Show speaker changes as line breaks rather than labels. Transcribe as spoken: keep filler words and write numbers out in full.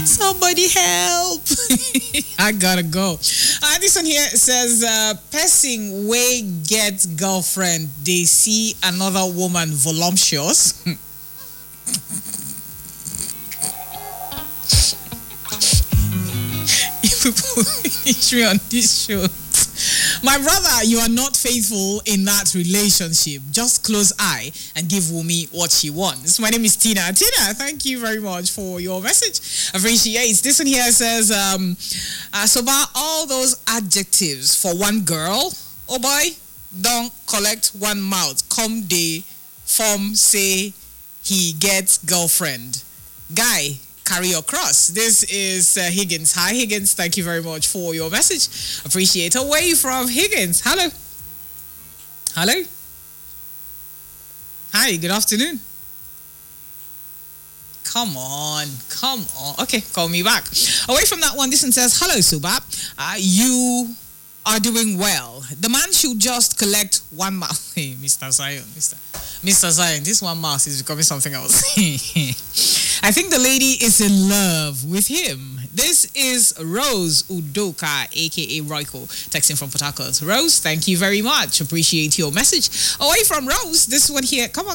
Somebody help. I gotta go. Uh, this one here says, uh, person way get girlfriend, they see another woman voluptuous. You people finish me on this show. My brother, you are not faithful in that relationship. Just close eye and give Wumi what she wants. My name is Tina. Tina, thank you very much for your message. Appreciate. This one here says, um, uh, so about all those adjectives for one girl, oh boy, don't collect one mouth. Come day, form, say he gets girlfriend. Guy, carry your cross. This is uh, Higgins. Hi, Higgins. Thank you very much for your message. Appreciate. Away from Higgins. Hello. Hello. Hi, good afternoon. Come on. Come on. Okay, call me back. Away from that one, this one says, hello, Subab. Uh, you are doing well. The man should just collect one mouse. Hey, Mister Zion. Mister Mister Zion, this one mouse is becoming something else. I think the lady is in love with him. This is Rose Udoka, aka Royko, texting from Port Harcourt. Rose, thank you very much. Appreciate your message. Away from Rose, this one here. Come on.